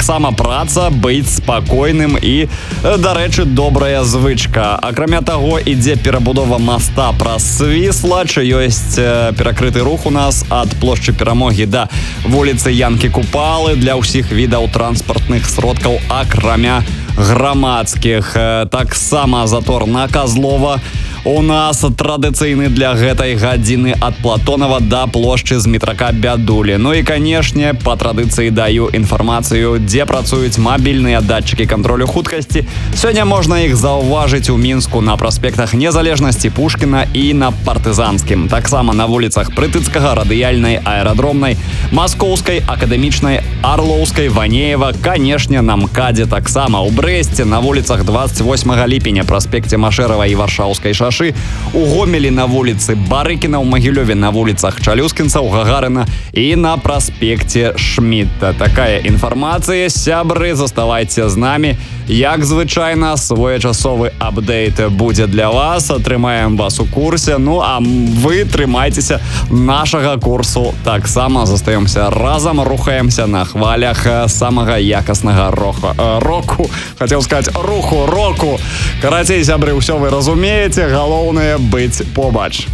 таксама праца, быць спакойным і, дарэчы, добрая звычка. Акрамя таго, ідзе перабудова моста праз Свіслач, ёсць перакрыты рух у нас ад плошчы Перамогі да вуліцы Янкі Купалы для ўсіх відаў транспартных сродкаў, акрамя грамадскіх. Таксама затор на Казлова у нас традыцыйны для гэтай гадзіны ад Платонова да плошчы з метрака Бядулі. Ну і, канешне, па традыцыі даю інфармацыю, дзе працуюць мабільныя датчыкі кантролю хуткасці. Сёння можна іх заўважыць у Мінску на праспектах Незалежнасці, Пушкіна і на Партызанскім. Таксама на вуліцах Прытыцкага, Радыяльнай, Аэрадромнай, Маскоўскай, Акадэмічнай, Арлоўскай, Ванеева, канешне, на МКАДзе таксама. У Брэсце на вуліцах 28 ліпеня, праспекце Машэрава і Варшаўскай шашы, у Гомелі на вуліцы Барыкіна, у Магілёве на вуліцах Чалюскінца, у Гагарына і на праспекце Шмідта. Такая інфармацыя, сябры, заставайце з намі. Як звычайна, своечасовы апдейт будзе для вас, трымаем вас у курсе, ну а вы трымайцеся нашага курсу. Таксама застаёмся разам, рухаемся на хвалях самага якаснага року. Хацеў сказаць року. Карацей, сябры, ўсё вы разумееце, галоўнае быць побач.